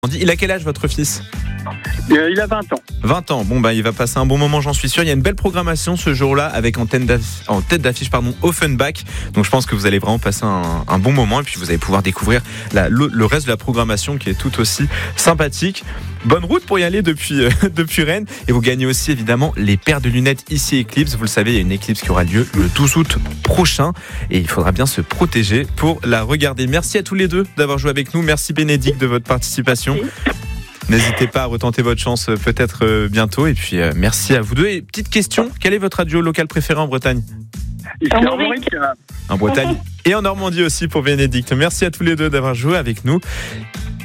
Il a quel âge votre fils ? Il a 20 ans. 20 ans. Bon, il va passer un bon moment, j'en suis sûr. Il y a une belle programmation ce jour-là avec en tête d'affiche Offenbach. Donc je pense que vous allez vraiment passer un bon moment et puis vous allez pouvoir découvrir le reste de la programmation qui est tout aussi sympathique. Bonne route pour y aller depuis Rennes. Et vous gagnez aussi évidemment les paires de lunettes ici Eclipse. Vous le savez, il y a une Eclipse qui aura lieu le 12 août prochain et il faudra bien se protéger pour la regarder. Merci à tous les deux d'avoir joué avec nous. Merci Bénédicte de votre participation. N'hésitez pas à retenter votre chance peut-être bientôt. Et puis merci à vous deux. Et petite question, quelle est votre radio locale préférée en Bretagne ? Ici en Armorique. En Bretagne et en Normandie aussi pour Bénédicte. Merci à tous les deux d'avoir joué avec nous.